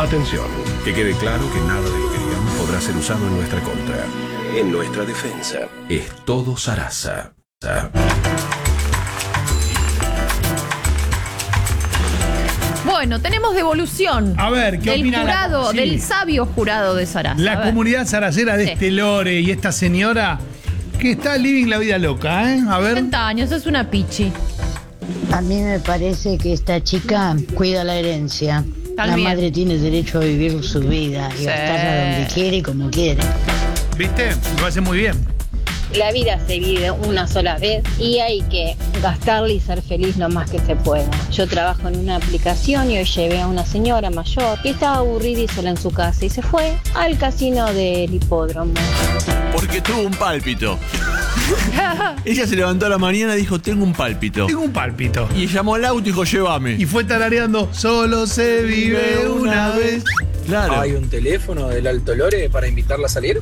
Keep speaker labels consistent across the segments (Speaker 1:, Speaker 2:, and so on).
Speaker 1: Atención, que quede claro que nada de lo que digamos podrá ser usado en nuestra contra. En nuestra defensa, es todo Sarasa.
Speaker 2: Bueno, tenemos devolución.
Speaker 3: A ver, ¿qué
Speaker 2: del
Speaker 3: opina
Speaker 2: jurado,
Speaker 3: sí,
Speaker 2: del sabio jurado de Sarasa?
Speaker 3: la comunidad saracera de este Lore y esta señora que está living la vida loca, ¿eh? A ver.
Speaker 2: 30 años, es una pichi.
Speaker 4: A mí me parece que esta chica cuida la herencia.
Speaker 2: Está
Speaker 4: La
Speaker 2: bien.
Speaker 4: madre tiene derecho a vivir su vida y
Speaker 2: Sí.
Speaker 4: gastarla donde quiere y como quiere.
Speaker 3: ¿Viste? Lo hace muy bien.
Speaker 5: La vida se vive una sola vez y hay que gastarla y ser feliz lo más que se pueda. Yo trabajo en una aplicación y hoy llevé a una señora mayor que estaba aburrida y sola en su casa y se fue al casino del hipódromo.
Speaker 6: Porque tuvo un pálpito. Ella se levantó a la mañana y dijo, tengo un pálpito.
Speaker 3: Tengo un pálpito.
Speaker 6: Y llamó al auto y dijo, llévame.
Speaker 3: Y fue tarareando, solo se vive una vez.
Speaker 6: Claro.
Speaker 7: ¿Hay un teléfono del Alto Lore para invitarla a salir?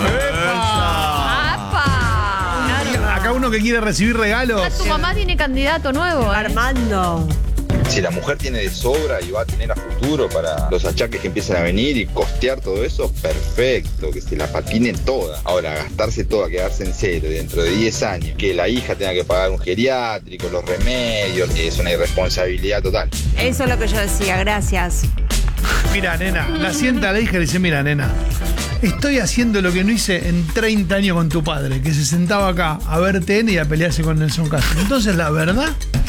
Speaker 3: Acá uno que quiere recibir regalos.
Speaker 2: Tu mamá tiene candidato nuevo.
Speaker 8: Armando.
Speaker 9: Si la mujer tiene de sobra y va a tener a futuro para los achaques que empiezan a venir y costear todo eso, perfecto, que se la patinen toda. Ahora, gastarse toda, quedarse en cero y dentro de 10 años, que la hija tenga que pagar un geriátrico, los remedios, es una irresponsabilidad total.
Speaker 8: Eso es lo que yo decía, gracias.
Speaker 3: Mira, nena, la sienta a la hija y le dice, mira, nena, estoy haciendo lo que no hice en 30 años con tu padre, que se sentaba acá a ver TN y a pelearse con Nelson Castro. Entonces, la verdad,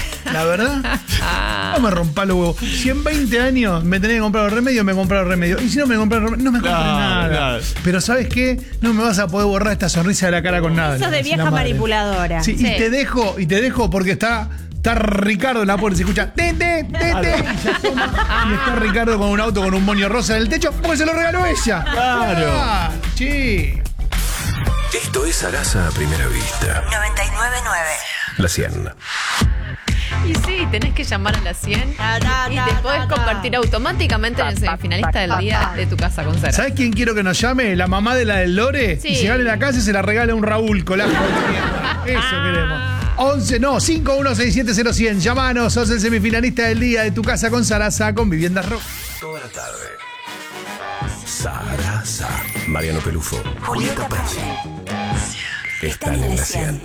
Speaker 3: no me rompa los huevos. Si en 20 años me tenés que comprar los remedios, me comprar los remedios. Y si no me compras los remedios, no me compras nada.
Speaker 6: Claro.
Speaker 3: Pero ¿sabes qué? No me vas a poder borrar esta sonrisa de la cara con nada.
Speaker 8: Sos de
Speaker 3: le dice la
Speaker 8: vieja
Speaker 3: madre.
Speaker 8: manipuladora.
Speaker 3: Sí,
Speaker 2: Sí.
Speaker 3: y te dejo porque está Ricardo en la puerta y se escucha tete, y se asoma, y está Ricardo con un auto con un moño rosa en el techo porque se lo regaló ella.
Speaker 6: Claro.
Speaker 3: Ah, sí.
Speaker 1: Esto es Sarasa a primera vista.
Speaker 8: 99.9.
Speaker 1: La 100.
Speaker 2: Y sí, tenés que llamar a la 100 y te podés convertir automáticamente en el semifinalista del día de tu casa con Sarasa.
Speaker 3: ¿Sabes quién quiero que nos llame? La mamá de la del Lore.
Speaker 2: Sí.
Speaker 3: Y si gana en la casa se la regala un Raúl Colajo. Eso queremos. 51670100. Llamanos, sos el semifinalista del día de tu casa con Sarasa con Viviendas Rock.
Speaker 1: Toda la tarde. Sarasa. Mariano Pelufo. Julieta Pazzi. Están en la 100.